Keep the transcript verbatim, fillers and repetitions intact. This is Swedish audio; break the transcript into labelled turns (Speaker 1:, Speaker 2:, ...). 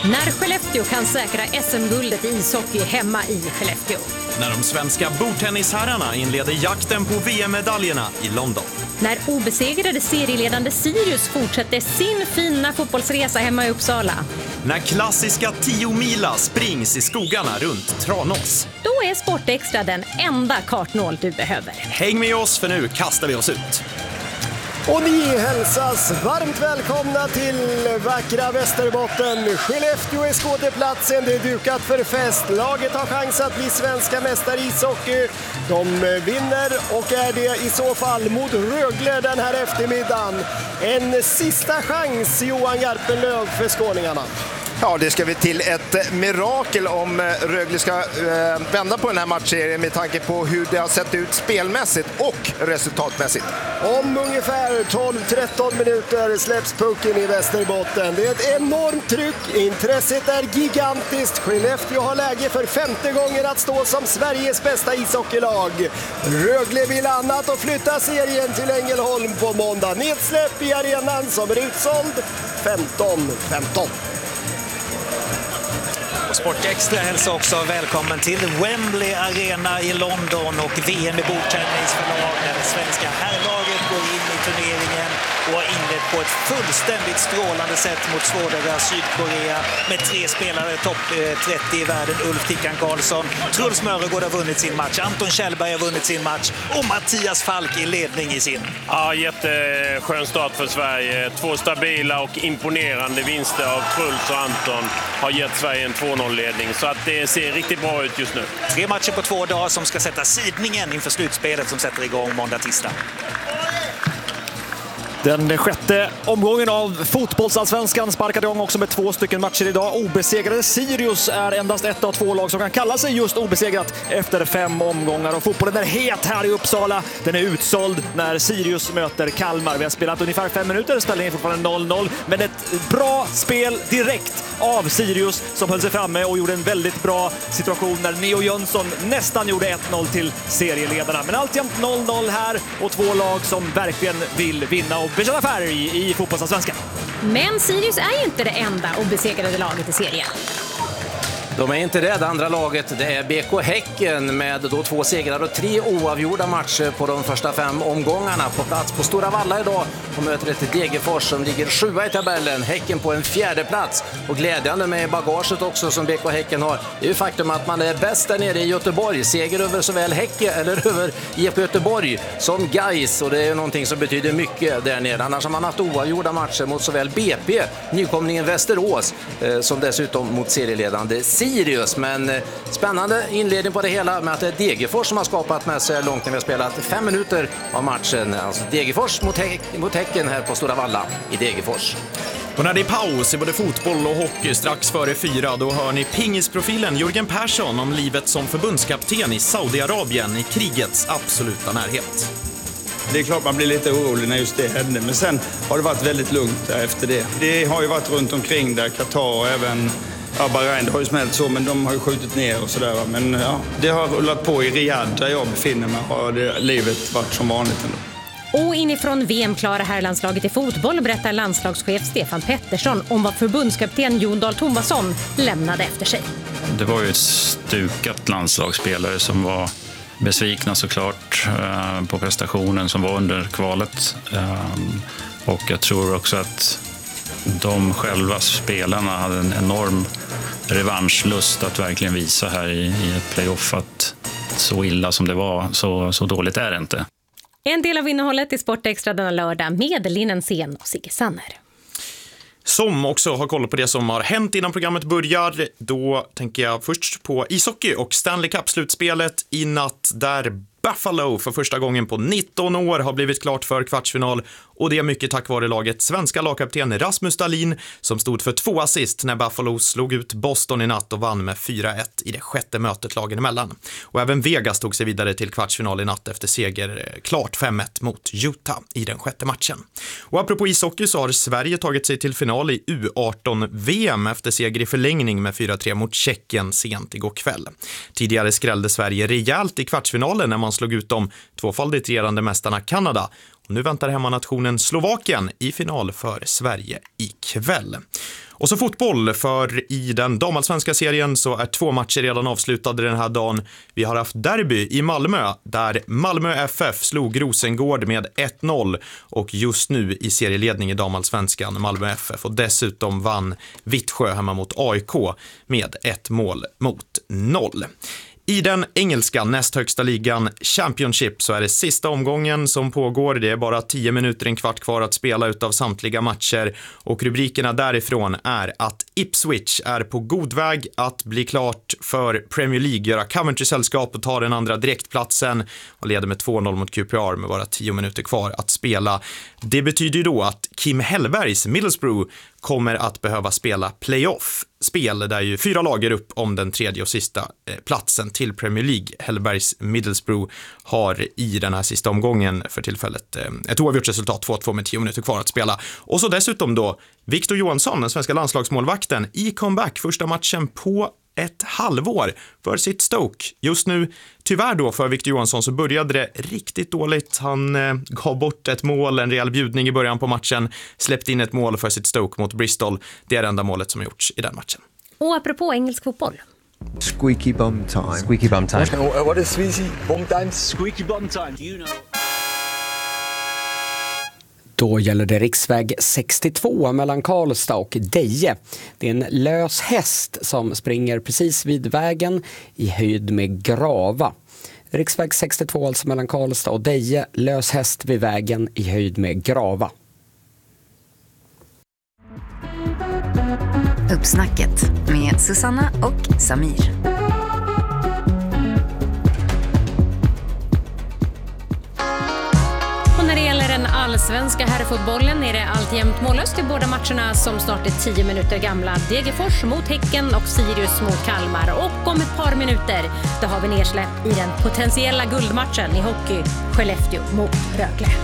Speaker 1: När Skellefteå kan säkra S M-guldet i ishockey hemma i Skellefteå.
Speaker 2: När de svenska bordtennisherrarna inleder jakten på V M-medaljerna i London.
Speaker 1: När obesegrade serieledande Sirius fortsätter sin fina fotbollsresa hemma i Uppsala.
Speaker 2: När klassiska tio mila springs i skogarna runt Tranås.
Speaker 1: Då är Sportextra den enda kartnål du behöver.
Speaker 2: Häng med oss, för nu kastar vi oss ut.
Speaker 3: Och ni hälsas varmt välkomna till vackra Västerbotten. Skellefteå är skådeplatsen, det är dukat för fest. Laget har chans att bli svenska mästare i ishockey. De vinner och är det i så fall mot Rögle den här eftermiddagen. En sista chans, Johan Garpenlöv, för skåningarna.
Speaker 4: Ja, det ska vi till ett mirakel om Rögle ska eh, vända på den här matchserien med tanke på hur det har sett ut spelmässigt och resultatmässigt.
Speaker 3: Om ungefär tolv tretton minuter släpps pucken i Västerbotten. Det är ett enormt tryck, intresset är gigantiskt. Skellefteå har läge för femte gången att stå som Sveriges bästa ishockeylag. Rögle vill annat och flytta serien till Ängelholm på måndag. Nedsläpp i arenan som är utsåld femton femton.
Speaker 5: Sportextra hälsar också välkommen till Wembley Arena i London och V M i bordtennis för lag där det svenska herrlaget går in i turneringen och har inlett på ett fullständigt strålande sätt mot svårare Sydkorea med tre spelare topp trettio i världen. Ulf Tickan Karlsson, Truls Mörregård har vunnit sin match, Anton Kjellberg har vunnit sin match och Mattias Falk i ledning i sin.
Speaker 6: Ja, jätteskön start för Sverige. Två stabila och imponerande vinster av Truls och Anton har gett Sverige en två noll-ledning, så att det ser riktigt bra ut just nu.
Speaker 5: Tre matcher på två dagar som ska sätta sidningen inför slutspelet som sätter igång måndag tisdag.
Speaker 7: Den sjätte omgången av fotbollsallsvenskan sparkade igång också med två stycken matcher idag. Obesegrade Sirius är endast ett av två lag som kan kalla sig just obesegrat efter fem omgångar. Och fotbollen är het här i Uppsala. Den är utsåld när Sirius möter Kalmar. Vi har spelat ungefär fem minuter, ställningen är fortfarande noll noll. Men ett bra spel direkt av Sirius som höll sig framme och gjorde en väldigt bra situation när Neo Jönsson nästan gjorde ett noll till serieledarna. Men alltjämt noll noll här och två lag som verkligen vill vinna och bekänna färg i fotbollsallsvenskan.
Speaker 1: Men Sirius är ju inte det enda obesegrade laget i serien.
Speaker 8: De är inte det. Det andra laget, det är B K Häcken med då två segrar och tre oavgjorda matcher på de första fem omgångarna. På plats på Stora Valla idag och möter ett Degerfors som ligger sjua i tabellen. Häcken på en fjärde plats. Och glädjande med bagaget också som B K Häcken har, det är ju faktum att man är bäst där nere i Göteborg. Seger över såväl Häcken eller över I F K Göteborg som Gais, och det är någonting som betyder mycket där nere. Annars har man haft oavgjorda matcher mot såväl B P, nykomlingen Västerås, som dessutom mot serieledande Sirius. Men spännande inledning på det hela med att det är Degerfors som har skapat med sig långt när vi har spelat fem minuter av matchen. Alltså Degerfors mot, Hä- mot Häcken här på Stora Valla i Degerfors.
Speaker 2: Och när det är paus i både fotboll och hockey strax före fyra, då hör ni pingisprofilen Jörgen Persson om livet som förbundskapten i Saudiarabien i krigets absoluta närhet.
Speaker 9: Det är klart man blir lite orolig när just det hände, men sen har det varit väldigt lugnt efter det. Det har ju varit runt omkring där, Qatar och även ja, Bahrain, det har ju smält så, men de har ju skjutit ner och sådär. Men ja, det har rullat på i Riyadh där jag befinner mig, har det, livet varit som vanligt ändå.
Speaker 1: Och inifrån V M-klara herrlandslaget i fotboll berättar landslagschef Stefan Pettersson om vad förbundskapten Jon Dahl Tomasson lämnade efter sig.
Speaker 10: Det var ju ett stukat landslagsspelare som var besvikna såklart på prestationen som var under kvalet. Och jag tror också att de själva spelarna hade en enorm revanschlust att verkligen visa här i, i ett playoff att så illa som det var, så, så dåligt är det inte.
Speaker 1: En del av innehållet i Sportextra denna lördag med Linnen Sen och Sigge Sanner.
Speaker 2: Som också har koll på det som har hänt innan programmet börjar. Då tänker jag först på ishockey och Stanley Cup-slutspelet i natt där Buffalo för första gången på nitton år har blivit klart för kvartsfinal, och det är mycket tack vare laget svenska lagkapten Rasmus Dahlin som stod för två assist när Buffalo slog ut Boston i natt och vann med fyra ett i det sjätte mötet lagen emellan. Och även Vegas tog sig vidare till kvartsfinal i natt efter seger klart fem ett mot Utah i den sjätte matchen. Och apropå ishockey så har Sverige tagit sig till final i U arton V M efter seger i förlängning med fyra tre mot Tjeckien sent igår kväll. Tidigare skrällde Sverige rejält i kvartsfinalen när man slog ut de tvåfaldigt regerande mästarna Kanada. Och nu väntar hemmanationen Slovakien i final för Sverige ikväll. Och så fotboll, för i den damallsvenska serien så är två matcher redan avslutade den här dagen. Vi har haft derby i Malmö där Malmö F F slog Rosengård med ett noll och just nu i serieledning i damallsvenskan Malmö F F, och dessutom vann Vittsjö hemma mot A I K med ett mål mot noll. I den engelska näst högsta ligan Championship så är det sista omgången som pågår. Det är bara tio minuter, en kvart kvar att spela utav samtliga matcher, och rubrikerna därifrån är att Ipswich är på god väg att bli klart för Premier League, göra Coventry sällskap och ta den andra direktplatsen, och leder med två noll mot Q P R med bara tio minuter kvar att spela. Det betyder ju då att Kim Hellbergs Middlesbrough kommer att behöva spela playoff-spel där ju fyra lag är upp om den tredje och sista eh, platsen till Premier League. Hellbergs Middlesbrough har i den här sista omgången för tillfället eh, ett oavgjort resultat, två två med tio minuter kvar att spela. Och så dessutom då Victor Johansson, den svenska landslagsmålvakten, i comeback, första matchen på ett halvår för sitt Stoke. Just nu, tyvärr då för Victor Johansson, så började det riktigt dåligt. Han eh, gav bort ett mål, en rejäl bjudning i början på matchen, släppte in ett mål för sitt Stoke mot Bristol. Det är det enda målet som har gjorts i den matchen.
Speaker 1: Och apropå engelsk fotboll.
Speaker 11: Squeaky bum time. Squeaky bum time.
Speaker 12: What, what is squeaky bum time? Squeaky bum time. Do you know?
Speaker 13: Då gäller det riksväg sextiotvå mellan Karlstad och Deje. Det är en lös häst som springer precis vid vägen i höjd med Grava. Riksväg sextiotvå alltså mellan Karlstad och Deje, lös häst vid vägen i höjd med Grava.
Speaker 14: Uppsnacket med Susanna och Samir.
Speaker 1: Den allsvenska herrfotbollen är det alltjämt mållöst i båda matcherna som snart är tio minuter gamla. Degerfors mot Häcken och Sirius mot Kalmar. Och om ett par minuter då har vi nedsläpp i den potentiella guldmatchen i hockey, Skellefteå mot Rögle.